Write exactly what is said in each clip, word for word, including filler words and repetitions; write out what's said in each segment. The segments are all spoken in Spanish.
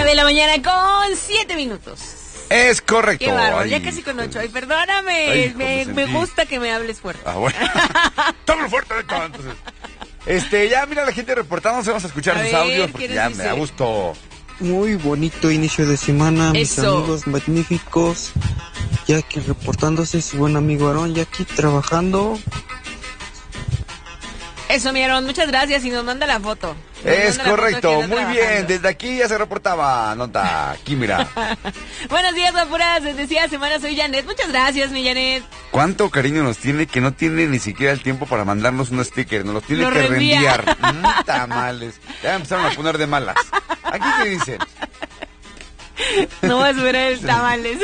de la mañana con siete minutos. Es correcto. Qué bárbaro, Ay, ya casi con ocho. Ay, perdóname, Ay, me, cómo me sentí. gusta que me hables fuerte. Ah, bueno. Toma fuerte de todo, entonces. Este, ya mira la gente reportándose, vamos a escuchar A sus ver, audios ¿qué porque nos ya dice? me da gusto. Muy bonito inicio de semana, mis Eso. amigos magníficos. Jackie reportándose, su buen amigo Aarón, Jackie trabajando. Eso, mi Aarón, muchas gracias y nos manda la foto. Nos Es manda la correcto, foto que anda muy bien, trabajando. desde aquí ya se reportaba, nota, aquí mira. Buenos días, guapuras, les decía semana, soy Janet. Muchas gracias, mi Janet. Cuánto cariño nos tiene que no tiene ni siquiera el tiempo para mandarnos un sticker, nos los tiene Lo que reenvía. reenviar. Mm, tamales, ya empezaron a poner de malas. Aquí te dicen. No vas a ver el tamales.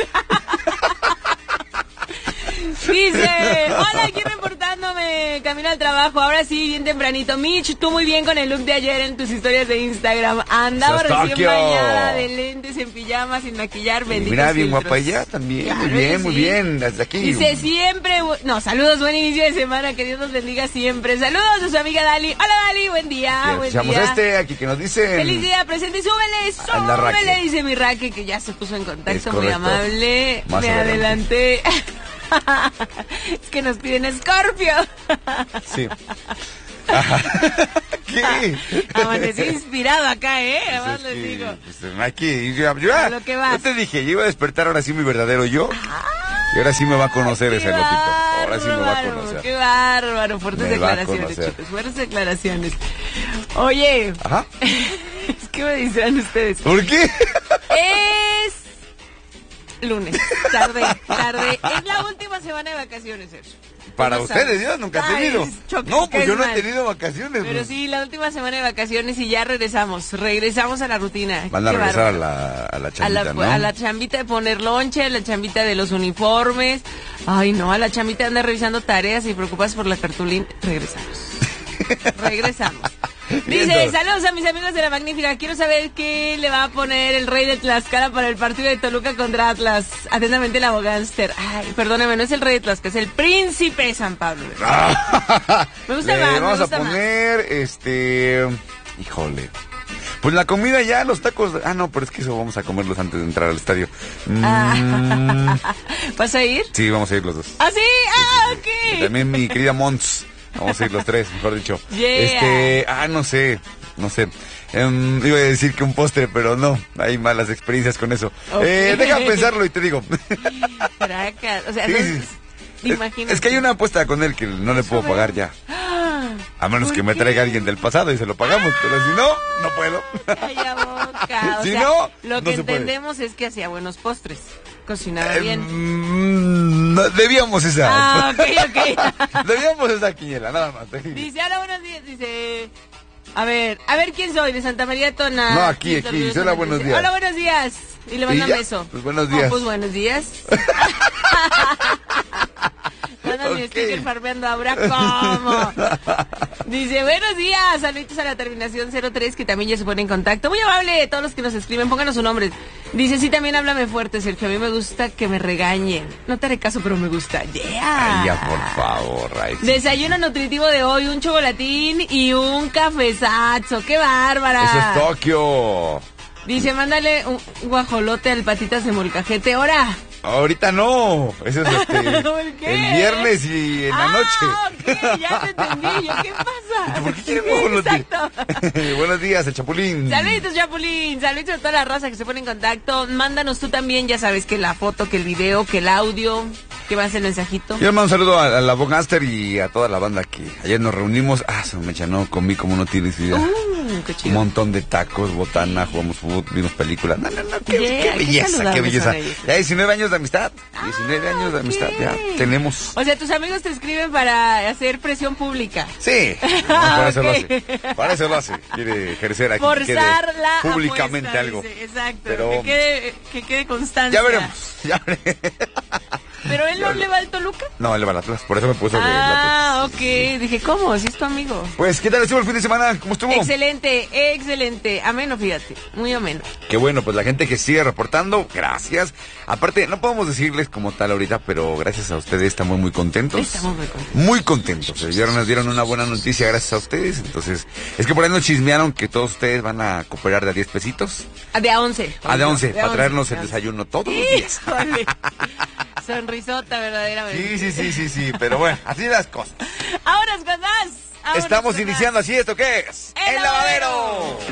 Dice, hola, aquí reportándome, camino al trabajo, ahora sí, bien tempranito. Mitch, tú muy bien con el look de ayer en tus historias de Instagram. Andaba Sostokio. recién bañada, de lentes, en pijama, sin maquillar, benditos Mira, bien filtros. guapa ella también, Claro muy que bien, muy sí. bien, desde aquí. Dice siempre, bu- no, saludos, buen inicio de semana, que Dios nos bendiga siempre. Saludos a su amiga Dali. Hola Dali, buen día, Bien, buen escuchamos día. este aquí que nos dicen. Feliz día, presente, súbele, Anda, Raque. súbele, dice mi Raque, que ya se puso en Es contacto, muy correcto. amable. Más Me adelante. adelanté. Es que nos piden Scorpio. Sí. Ajá. ¿Qué? Amanecí inspirado acá, ¿eh? Pues Además es les que, digo. pues, aquí, yo, yo, A lo que vas. yo te dije, yo iba a despertar ahora sí mi verdadero yo. Y ahora sí me va a conocer Qué ese lotito. Ahora sí me va a bárbaro, conocer. Qué bárbaro, fuertes Me va a declaraciones, conocer. chicos, fuertes declaraciones. Oye, Ajá. es que me dicen ustedes. ¿Por qué? Es lunes, tarde, tarde. Es la última semana de vacaciones, Sergio. Para ¿Cómo ustedes, sabes? yo nunca he Ay, tenido. choca, No, pues caes yo no he mal. tenido vacaciones. Pero pues. sí, la última semana de vacaciones y ya regresamos. Regresamos a la rutina. Van a Qué regresar a bárbaro. la, a la A chambita, la, ¿no? a la chambita de poner lonche, a la chambita de los uniformes. Ay, no, a la chambita de andar revisando tareas y preocupadas por la cartulina. Regresamos. Regresamos. Dice, Vientos. saludos a mis amigos de La Magnífica. Quiero saber qué le va a poner el rey de Tlaxcala para el partido de Toluca contra Atlas. Atentamente, la abogánster. Ay, perdóneme, no es el rey de Tlaxcala, es el príncipe de San Pablo. Me gusta Le más, me vamos gusta a poner, este... Híjole. Pues la comida ya, los tacos... Ah, no, pero es que eso vamos a comerlos antes de entrar al estadio. Mm, Ah. ¿Vas a ir? Sí, vamos a ir los dos. ¿Ah, sí? Ah, Y ok. también mi querida Mons. Vamos a ir los tres, mejor dicho. Yeah. Este, ah, no sé, no sé. Em, iba a decir que un postre, pero no, hay malas experiencias con eso. Ok. Eh, déjame pensarlo y te digo. Tracas, o sea, Sí, no, sí. imagínate. Es que hay una apuesta con él que no le puedo pagar ya. A menos ¿Por que me qué? traiga alguien del pasado y se lo pagamos, pero si no, no puedo. Calla boca. O Si sea, no, lo no que se puede. entendemos es que hacía buenos postres. Cocinaba Eh, bien. mm, no, debíamos esa. Ah, ok, ok. Debíamos esa quiniela, nada más. Dice, hola, buenos días. Dice, a ver, a ver quién soy, de Santa María Tona. No, aquí, Dice, aquí, orgullosamente, hola, buenos dice, días. Hola, buenos días. Y le manda ¿Y un ya? beso. Pues buenos Oh, días. pues buenos días. Manda mi Ok. sticker farmeando ahora, ¿cómo? Dice, buenos días, saluditos a la terminación cero tres, que también ya se pone en contacto. Muy amable, todos los que nos escriben, pónganos su nombre. Dice, sí, también háblame fuerte, Sergio, a mí me gusta que me regañen. No te haré caso, pero me gusta. Yeah. Ay, ya, por favor, Raíz. Desayuno nutritivo de hoy, un chocolatín y un cafezazo. ¡Qué bárbara! Eso es Tokio. Dice, mándale un guajolote al patitas de molcajete. ¡Hora! Ahorita no. Eso es este, ¿Por qué? el viernes y en la ah, noche. ok, ya te entendí. Yo, ¿qué pasa? ¿Por qué quieren Sí, guajolote? exacto. Buenos días, el Chapulín. Saluditos, Chapulín. Saluditos a toda la raza que se pone en contacto. Mándanos tú también, ya sabes, que la foto, que el video, que el audio, que va a ser el mensajito. Yo le mando un saludo a, a la Bogaster y a toda la banda que ayer nos reunimos. Ah, se me echanó, comí como no tienes idea. Uh, qué Un chido. montón de tacos, botana, jugamos fútbol, vimos películas. No, no, no, qué, Yeah, qué qué belleza, qué saludables belleza. son ellos. Ya diecinueve años de amistad. diecinueve años de Ah, amistad, ok. ya tenemos. O sea, tus amigos te escriben para hacer presión pública. Sí, para eso lo Ok. hace. Para eso lo hace. Quiere ejercer aquí. Forzar quiere la públicamente apuesta, algo. dice. Exacto. Pero que, quede, que quede constancia. ya veremos. Ya veremos. ¿Pero él no le va al Toluca? No, él le va al Atlas, por eso me puso de Ah, ok. Dije, ¿cómo? Si es tu amigo. Pues, ¿qué tal estuvo el fin de semana? ¿Cómo estuvo? Excelente, excelente. Ameno, fíjate. Muy ameno. Qué bueno, pues la gente que sigue reportando, gracias. Aparte, no podemos decirles como tal ahorita, pero gracias a ustedes estamos muy contentos. Estamos muy contentos. Muy contentos. Se dieron, nos dieron una buena noticia gracias a ustedes. Entonces, es que por ahí nos chismearon que todos ustedes van a cooperar de a diez pesitos. Ah, de a once. Ah, de once, De para once, traernos de el once. desayuno todos los días. Híjole. Sonrisota, verdaderamente. Sí, sí, sí, sí, sí, pero bueno, así las cosas. Ahora con más. Vámonos Estamos con iniciando más. así, ¿esto qué es? ¡El Lavadero!